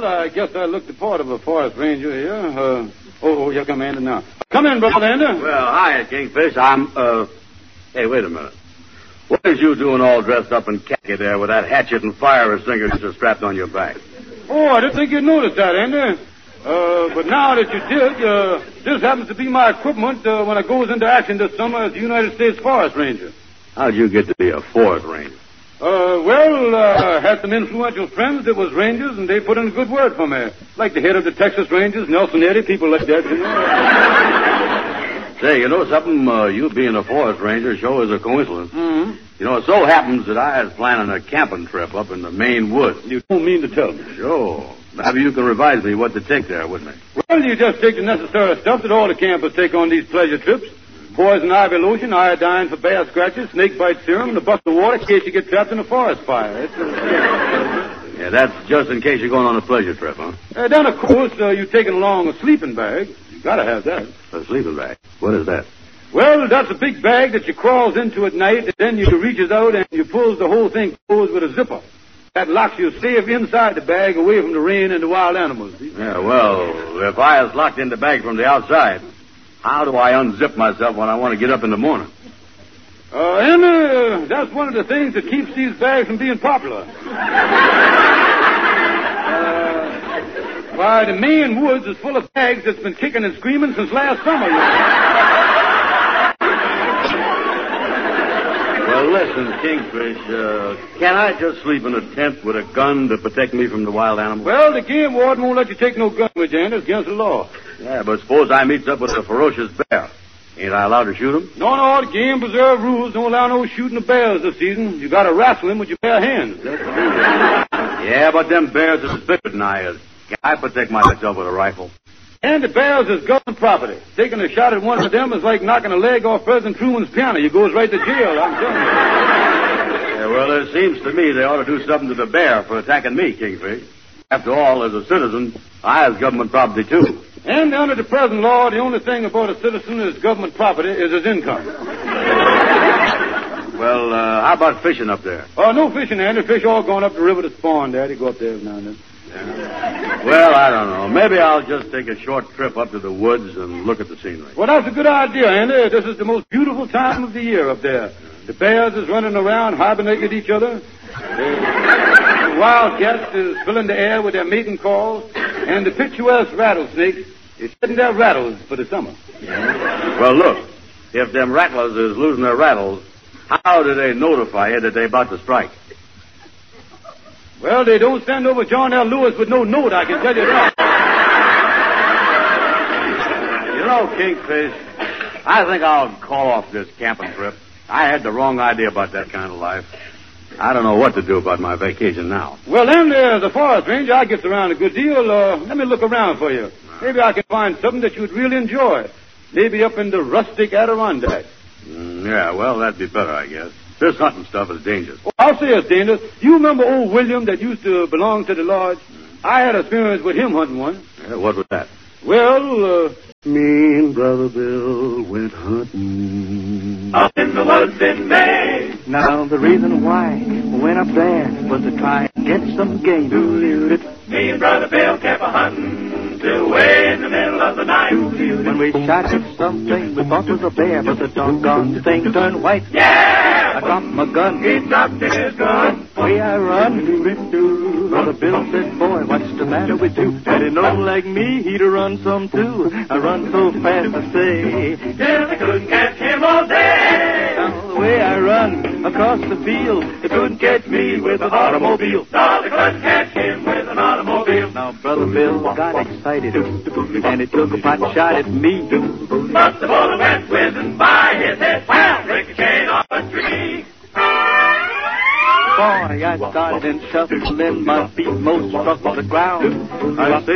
I guess I look the part of a forest ranger here. Here come Andy now. Come in, Brother Andy. Well, hi, Kingfish. Hey, wait a minute. What is you doing all dressed up in khaki there with that hatchet and fire extinguisher strapped on your back? Oh, I didn't think you'd notice that, Andy. But now that you did, this happens to be my equipment when I goes into action this summer as the United States Forest Ranger. How'd you get to be a forest ranger? I had some influential friends that was rangers, and they put in a good word for me. Like the head of the Texas Rangers, Nelson Eddy, people like that, you know. Say, you know something? You being a forest ranger sure is a coincidence. Mm-hmm. You know, it so happens that I was planning a camping trip up in the Maine woods. You don't mean to tell me. Sure. Maybe you can revise me what to take there with me. Well, you just take the necessary stuff that all the campers take on these pleasure trips. Poison ivy lotion, iodine for bear scratches, snake bite serum, and a bucket of water in case you get trapped in a forest fire. Yeah, that's just in case you're going on a pleasure trip, huh? Then, of course, you're taking along a sleeping bag. You gotta have that. A sleeping bag? What is that? Well, that's a big bag that you crawls into at night, and then you reaches out and you pulls the whole thing closed with a zipper. That locks you safe inside the bag, away from the rain and the wild animals. Yeah, well, if I was locked in the bag from the outside, how do I unzip myself when I want to get up in the morning? That's one of the things that keeps these bags from being popular. Why, the Maine woods is full of bags that's been kicking and screaming since last summer. Well, listen, Kingfish, can I just sleep in a tent with a gun to protect me from the wild animals? Well, the game warden won't let you take no gun with you, Andy. It's against the law. Yeah, but suppose I meets up with a ferocious bear. Ain't I allowed to shoot him? No, the game preserve rules don't allow no shooting of bears this season. You gotta wrestle him with your bare hands. Yeah, but them bears are bigger than I is. Can I protect myself with a rifle? And the bears is government property. Taking a shot at one of them is like knocking a leg off President Truman's piano. You goes right to jail, I'm telling you. Yeah, well, it seems to me they ought to do something to the bear for attacking me, Kingfish. After all, as a citizen, I have government property, too. And under the present law, the only thing about a citizen is government property is his income. Well, how about fishing up there? No fishing, Andy. Fish all going up the river to spawn, Daddy. Go up there every now and then. Yeah. Well, I don't know. Maybe I'll just take a short trip up to the woods and look at the scenery. Well, that's a good idea, Andy. This is the most beautiful time of the year up there. The bears is running around hibernating at each other. The wildcats is filling the air with their mating calls. And the picturesque rattlesnakes is shedding their rattles for the summer. Yeah. Well, look. If them rattlers is losing their rattles, how do they notify you that they're about to strike? Well, they don't send over John L. Lewis with no note, I can tell you that. You know, Kingfish, I think I'll call off this camping trip. I had the wrong idea about that kind of life. I don't know what to do about my vacation now. Well, then, the forest ranger, I gets around a good deal. Let me look around for you. Maybe I can find something that you'd really enjoy. Maybe up in the rustic Adirondacks. Yeah, well, that'd be better, I guess. This hunting stuff is dangerous. Oh, I'll say it's dangerous. You remember old William that used to belong to the lodge? I had experience with him hunting one. Yeah, what was that? Well, me and Brother Bill went hunting up in the woods in May. Now the reason why we went up there was to try and get some game. Me and Brother Bill kept a hunting till way in the middle of the night. When we shot at something we thought was a bear, but the doggone thing turned white. Yeah! I dropped my gun. He dropped his gun. Way I run. Brother Bill said, boy, what's the matter with you? Had he known like me, he'd have run some too. I run so fast, I say. Till they couldn't catch him all day. Now the way I run across the field, they couldn't catch me with an automobile. No, they couldn't catch him with an automobile. Now Brother Bill got excited, and he took a pot shot at me. But the bullet went whizzing by his head. Wow, ricocheted off a tree. Boy, I started and shuffling, my feet most struck the ground. I said,